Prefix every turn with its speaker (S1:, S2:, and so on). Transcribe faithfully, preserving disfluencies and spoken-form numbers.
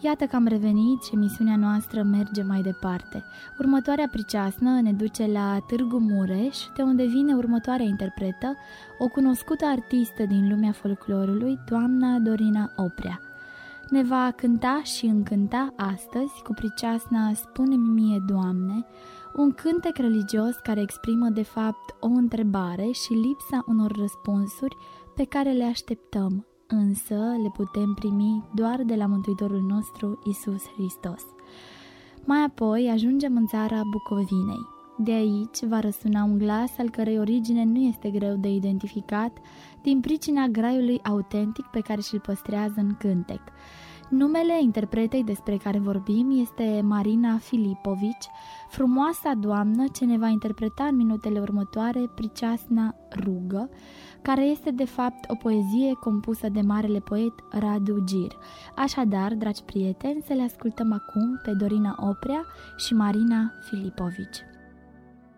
S1: Iată că am revenit și emisiunea noastră merge mai departe. Următoarea priceasnă ne duce la Târgu Mureș, de unde vine următoarea interpretă, o cunoscută artistă din lumea folclorului, doamna Dorina Oprea. Ne va cânta și încânta astăzi cu priceasna Spune-mi mie, Doamne, un cântec religios care exprimă de fapt o întrebare și lipsa unor răspunsuri pe care le așteptăm, însă le putem primi doar de la Mântuitorul nostru Iisus Hristos. Mai apoi ajungem în țara Bucovinei. De aici va răsuna un glas al cărei origine nu este greu de identificat din pricina graiului autentic pe care și-l păstrează în cântec. Numele interpretei despre care vorbim este Marina Filipovici, frumoasa doamnă ce ne va interpreta în minutele următoare priceasna Rugă, care este de fapt o poezie compusă de marele poet Radu Gir. Așadar, dragi prieteni, să le ascultăm acum pe Dorina Oprea și Marina Filipovici.